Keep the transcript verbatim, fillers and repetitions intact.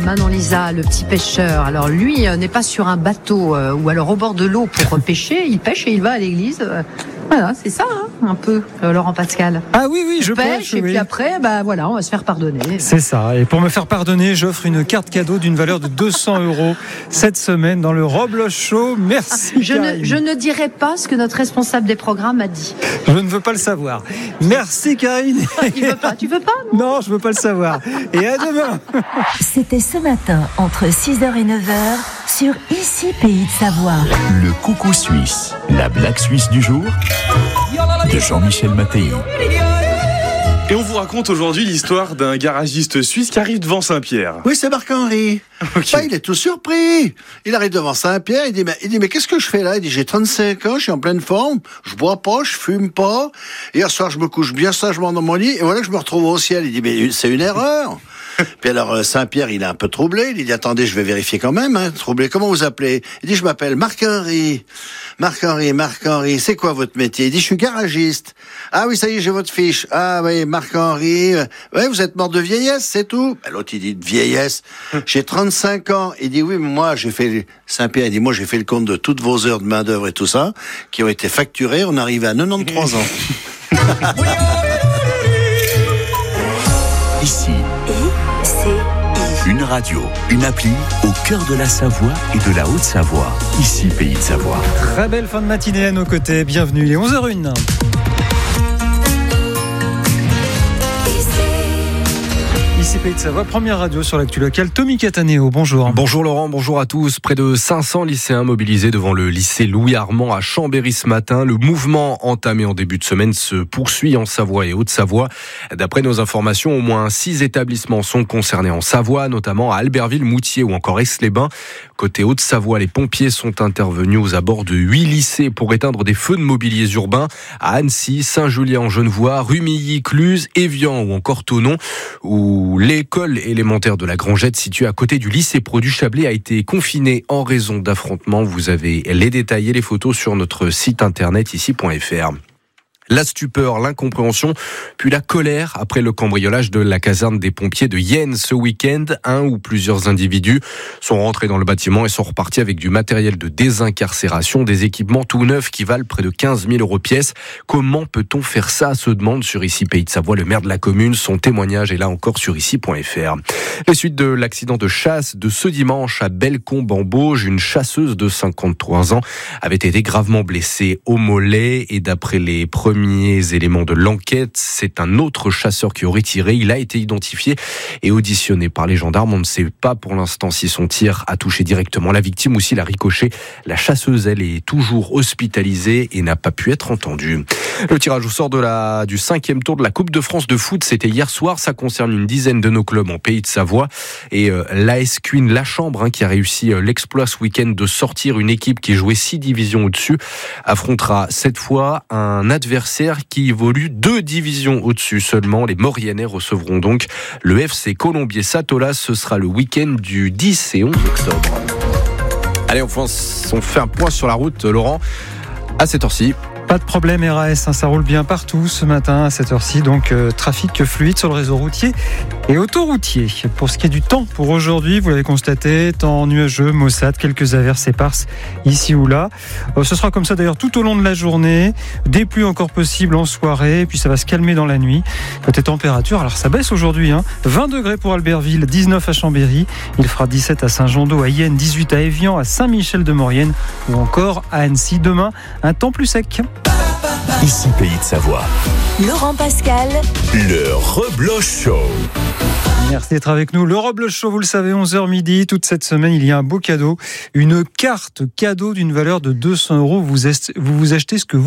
Manon Lisa, le petit pêcheur. Alors lui euh, n'est pas sur un bateau euh, ou alors au bord de l'eau pour pêcher. Il pêche et il va à l'église. Euh, voilà, c'est ça, hein, un peu, euh, Laurent Pascal. Ah oui, oui, il je pêche pêche, et oui. puis après, bah voilà, on va se faire pardonner. C'est ça. Et pour me faire pardonner, j'offre une carte cadeau d'une valeur de deux cents euros cette semaine dans le Robles Show. Merci. Je Karine. ne, je ne dirai pas ce que notre responsable des programmes a dit. Je ne veux pas le savoir. Merci Karine. Il veut pas. Tu veux pas, non? Non, je veux pas le savoir. Et à demain. C'était ce matin entre six heures et neuf heures sur Ici Pays de Savoie. Le coucou suisse, la blague suisse du jour de Jean-Michel Mattei. Et on vous raconte aujourd'hui l'histoire d'un garagiste suisse qui arrive devant Saint-Pierre. Oui, c'est Marc-Henri. Okay. Bah, il est tout surpris. Il arrive devant Saint-Pierre, il dit, mais, il dit, mais qu'est-ce que je fais là? Il dit, j'ai trente-cinq ans, je suis en pleine forme, je bois pas, je fume pas. Hier soir, je me couche bien sagement dans mon lit, et voilà que je me retrouve au ciel. Il dit, mais c'est une erreur. Puis alors, Saint-Pierre, il est un peu troublé. Il dit, attendez, je vais vérifier quand même, hein, troublé. Comment vous appelez? Il dit, je m'appelle Marc-Henri. Marc-Henri, Marc-Henri, c'est quoi votre métier? Il dit, je suis garagiste. Ah oui, ça y est, j'ai votre fiche. Ah oui, Marc-Henri. Oui, vous êtes mort de vieillesse, c'est tout. Ben, l'autre, il dit, de vieillesse. J'ai trente-cinq ans. Il dit, oui, mais moi, j'ai fait, Saint-Pierre, il dit, moi, j'ai fait le compte de toutes vos heures de main-d'œuvre et tout ça, qui ont été facturées. On arrive à quatre-vingt-treize ans. Ici, une radio, une appli au cœur de la Savoie et de la Haute-Savoie. Ici, Pays de Savoie. Très belle fin de matinée à nos côtés. Bienvenue, il est onze heures zéro un. Ici Pays de Savoie, première radio sur l'actu locale. Tommy Cataneo, bonjour. Bonjour Laurent, bonjour à tous. Près de cinq cents lycéens mobilisés devant le lycée Louis-Armand à Chambéry ce matin. Le mouvement entamé en début de semaine se poursuit en Savoie et Haute-Savoie. D'après nos informations, au moins six établissements sont concernés en Savoie, notamment à Albertville, Moutier ou encore Aix-les-Bains. Côté Haute-Savoie, les pompiers sont intervenus aux abords de huit lycées pour éteindre des feux de mobiliers urbains à Annecy, Saint-Julien-en-Genevois, Rumilly, Cluse, Évian ou encore Thonon, où l'école élémentaire de la Grangette, située à côté du lycée Pro du Chablais, a été confinée en raison d'affrontements. Vous avez les détails et les photos sur notre site internet ici point f r. La stupeur, l'incompréhension, puis la colère après le cambriolage de la caserne des pompiers de Yenne ce week-end. Un ou plusieurs individus sont rentrés dans le bâtiment et sont repartis avec du matériel de désincarcération, des équipements tout neufs qui valent près de quinze mille euros pièce. Comment peut-on faire ça, se demande sur Ici Pays de Savoie le maire de la commune. Son témoignage est là encore sur ici point f r. Les suites de l'accident de chasse de ce dimanche à Bellecombe-en-Bauge, une chasseuse de cinquante-trois ans avait été gravement blessée au mollet et d'après les premiers Premiers éléments de l'enquête, c'est un autre chasseur qui aurait tiré. Il a été identifié et auditionné par les gendarmes. On ne sait pas pour l'instant si son tir a touché directement la victime ou s'il a ricoché. La chasseuse, elle, est toujours hospitalisée et n'a pas pu être entendue. Le tirage au sort de la, du cinquième tour de la Coupe de France de foot, c'était hier soir. Ça concerne une dizaine de nos clubs en Pays de Savoie. Et euh, l'A S Queen La Chambre, hein, qui a réussi euh, l'exploit ce week-end de sortir une équipe qui jouait six divisions au-dessus, affrontera cette fois un adversaire qui évolue deux divisions au-dessus seulement. Les Mauriennais recevront donc le F C Colombier Satolas. Ce sera le week-end du dix et onze octobre. Allez, on fait un point sur la route, Laurent, à cette heure-ci. Pas de problème R A S, hein, ça roule bien partout ce matin à cette heure-ci, donc euh, trafic fluide sur le réseau routier et autoroutier. Pour ce qui est du temps pour aujourd'hui, vous l'avez constaté, temps nuageux, maussade, quelques averses éparses ici ou là. Euh, ce sera comme ça d'ailleurs tout au long de la journée, des pluies encore possibles en soirée, puis ça va se calmer dans la nuit. Côté température, alors ça baisse aujourd'hui, hein, vingt degrés pour Albertville, dix-neuf à Chambéry, il fera dix-sept à Saint-Jean-d'Eau, à Yenne, dix-huit à Évian, à Saint-Michel-de-Maurienne ou encore à Annecy. Demain, un temps plus sec. Ici Pays de Savoie. Laurent Pascal. Le Rebloche Show. Merci d'être avec nous. Le Rebloche Show, vous le savez, onze heures midi. Toute cette semaine, il y a un beau cadeau. Une carte cadeau d'une valeur de deux cents euros. Vous, vous achetez ce que vous